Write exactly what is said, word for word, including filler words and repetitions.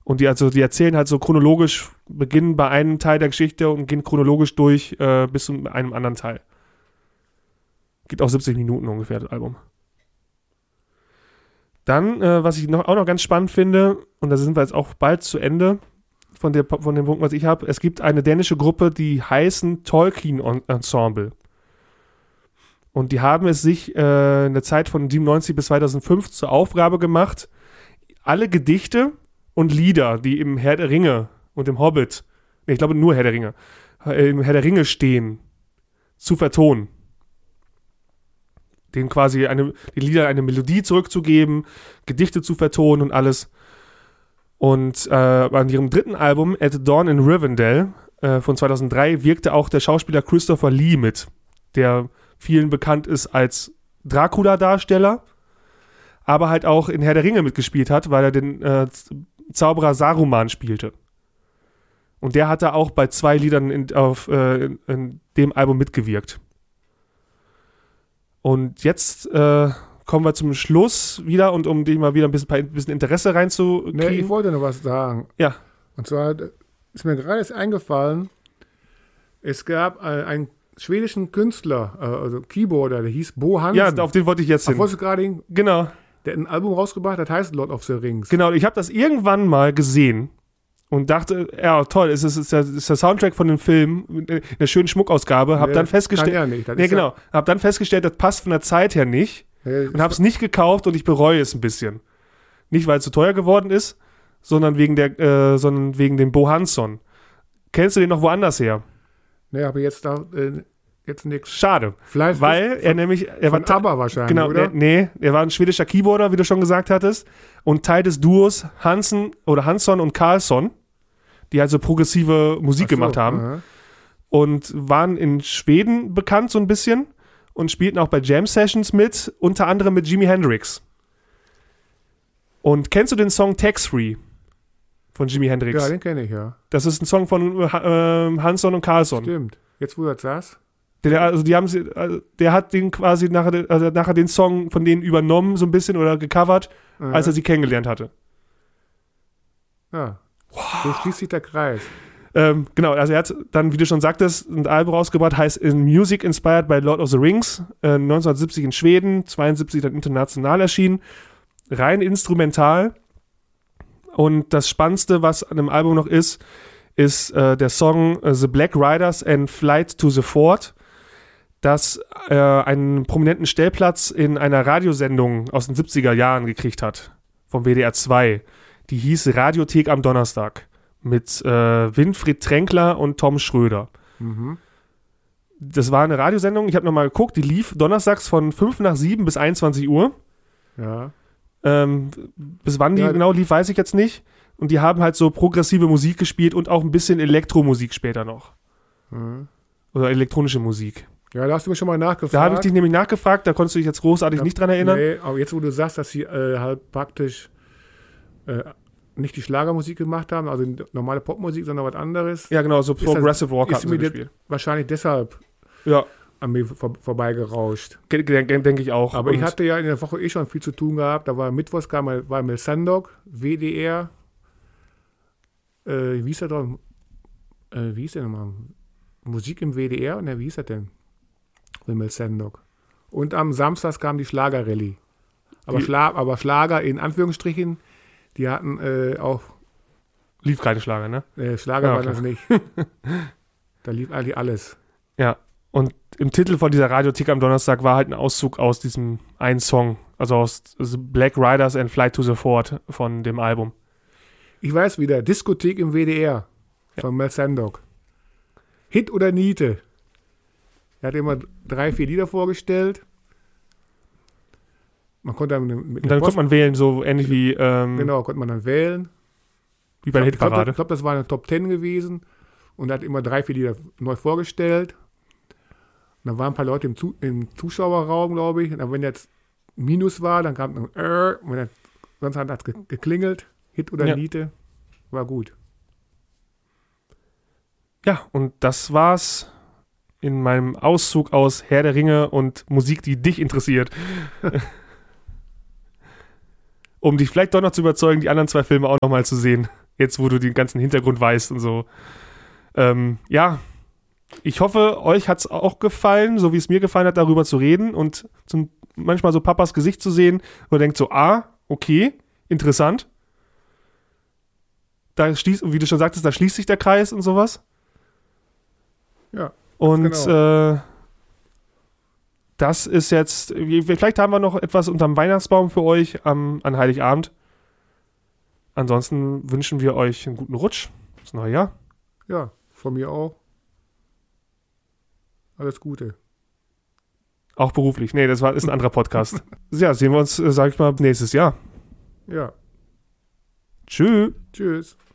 Und die, also, die erzählen halt so chronologisch, beginnen bei einem Teil der Geschichte und gehen chronologisch durch äh, bis zu einem anderen Teil. Geht auch siebzig Minuten ungefähr, das Album. Dann, äh, was ich noch, auch noch ganz spannend finde, und da sind wir jetzt auch bald zu Ende von, der, von dem Punkt, was ich habe, es gibt eine dänische Gruppe, die heißen Tolkien Ensemble. Und die haben es sich äh, in der Zeit von siebenundneunzig bis zweitausendfünf zur Aufgabe gemacht, alle Gedichte und Lieder, die im Herr der Ringe und im Hobbit, nee, ich glaube nur Herr der Ringe, äh, im Herr der Ringe stehen, zu vertonen. Denen quasi eine, die Lieder eine Melodie zurückzugeben, Gedichte zu vertonen und alles. Und äh, an ihrem dritten Album, At Dawn in Rivendell, äh, von zweitausenddrei, wirkte auch der Schauspieler Christopher Lee mit, der vielen bekannt ist als Dracula-Darsteller, aber halt auch in Herr der Ringe mitgespielt hat, weil er den äh, Zauberer Saruman spielte. Und der hatte auch bei zwei Liedern in, auf, äh, in, in dem Album mitgewirkt. Und jetzt äh, kommen wir zum Schluss wieder und um dich mal wieder ein bisschen, ein bisschen Interesse reinzukriegen. Nee, ich wollte noch was sagen. Ja. Und zwar ist mir gerade jetzt eingefallen, es gab äh, einen schwedischen Künstler, äh, also Keyboarder, der hieß Bo Hansen. Ja, auf den wollte ich jetzt hin. Ach, wolltest du gerade hin? Genau. Der hat ein Album rausgebracht, das heißt Lord of the Rings. Genau, ich habe das irgendwann mal gesehen und dachte, ja toll, es ist, ist, der, ist der Soundtrack von dem Film, in einer schönen Schmuckausgabe, habe Nee, dann festgestellt, kann ja nicht. Das nee, ist genau, habe dann festgestellt, das passt von der Zeit her nicht ja, und habe es nicht gekauft und ich bereue es ein bisschen. Nicht, weil es zu teuer geworden ist, sondern wegen der, äh, sondern wegen dem Bo Hansson. Kennst du den noch woanders her? Nee, aber jetzt da äh, jetzt nichts. Schade, Vielleicht weil von, er nämlich, er von war Tabba wahrscheinlich, genau, oder? Er, nee, er war ein schwedischer Keyboarder, wie du schon gesagt hattest, und Teil des Duos Hansen oder Hansson und Karlsson, die also progressive Musik Ach so, gemacht haben aha. und waren in Schweden bekannt so ein bisschen und spielten auch bei Jam Sessions mit, unter anderem mit Jimi Hendrix. Und kennst du den Song Tax Free von Jimi Hendrix? Ja, den kenne ich, ja. Das ist ein Song von äh, Hansson und Karlsson. Stimmt. Jetzt, wo du das sagst. Der, also die haben sie, also der hat den quasi nachher, also nachher den Song von denen übernommen, so ein bisschen, oder gecovert, Aha. als er sie kennengelernt hatte. Ja. Wow. So schließt sich der Kreis. Ähm, genau, also er hat dann, wie du schon sagtest, ein Album rausgebracht, heißt In Music Inspired by Lord of the Rings, äh, neunzehnhundertsiebzig in Schweden, zweiundsiebzig dann international erschienen, rein instrumental. Und das Spannendste, was an dem Album noch ist, ist äh, der Song äh, The Black Riders and Flight to the Fort, das äh, einen prominenten Stellplatz in einer Radiosendung aus den siebziger Jahren gekriegt hat, vom W D R zwei. Die hieß Radiothek am Donnerstag mit äh, Winfried Tränkler und Tom Schröder. Mhm. Das war eine Radiosendung, ich habe nochmal geguckt, die lief donnerstags von fünf nach sieben bis einundzwanzig Uhr. Ja. Ähm, bis wann die Ja, genau lief, weiß ich jetzt nicht. Und die haben halt so progressive Musik gespielt und auch ein bisschen Elektromusik später noch. Mhm. Oder elektronische Musik. Ja, da hast du mir schon mal nachgefragt. Da habe ich dich nämlich nachgefragt, da konntest du dich jetzt großartig ja, nicht dran erinnern. Nee, aber jetzt, wo du sagst, dass sie äh, halt praktisch äh, nicht die Schlagermusik gemacht haben, also normale Popmusik, sondern was anderes. Ja, genau, so Progressive Rock ist hatten sie mir gespielt. Wahrscheinlich deshalb Ja, an mir vor, vorbeigerauscht. denke denk ich auch. Aber Und ich hatte ja in der Woche eh schon viel zu tun gehabt. Da war Mittwochs, kam, war Mel Sandok, W D R. Äh, wie hieß er doch? Äh, wie hieß der nochmal? Musik im W D R? Ne, wie hieß er denn? Mel Sandok. Und am Samstag kam die Schlager-Rallye. Aber, Schla- aber Schlager in Anführungsstrichen, die hatten äh, auch. Lief keine Schlager, ne? Äh, Schlager Ja, war klar. das nicht. Da lief eigentlich alles. Ja. Und im Titel von dieser Radiothek am Donnerstag war halt ein Auszug aus diesem einen Song, also aus The Black Riders and Flight to the Fort von dem Album. Ich weiß wieder, Diskothek im W D R von Mel Sandok. Hit oder Niete? Er hat immer drei, vier Lieder vorgestellt. Man konnte dann mit Und dann konnte man wählen, so ähnlich wie, ähm, Genau, konnte man dann wählen. wie bei der Ich glaube, Hitparade. ich glaub, das war eine Top Ten gewesen. Und er hat immer drei, vier Lieder neu vorgestellt. Und dann waren ein paar Leute im, Zu- im Zuschauerraum, glaube ich. Und wenn jetzt Minus war, dann kam ein äh, und dann, sonst hat es ge- geklingelt. Hit oder Ja. Niete. War gut. Ja, und das war's in meinem Auszug aus Herr der Ringe und Musik, die dich interessiert. Um dich vielleicht doch noch zu überzeugen, die anderen zwei Filme auch noch mal zu sehen. Jetzt, wo du den ganzen Hintergrund weißt und so. Ähm, ja, ich hoffe, euch hat es auch gefallen, so wie es mir gefallen hat, darüber zu reden und zum, manchmal so Papas Gesicht zu sehen, wo er denkt so, ah, okay, interessant. Da schließt, wie du schon sagtest, da schließt sich der Kreis und sowas. Ja. Und genau. äh, das ist jetzt, vielleicht haben wir noch etwas unterm Weihnachtsbaum für euch am, an Heiligabend. Ansonsten wünschen wir euch einen guten Rutsch. Das neue Jahr. Ja, von mir auch. Alles Gute. Auch beruflich. Nee, das war, ist ein anderer Podcast. Ja, sehen wir uns, äh, sag ich mal, nächstes Jahr. Ja. Tschüss. Tschüss.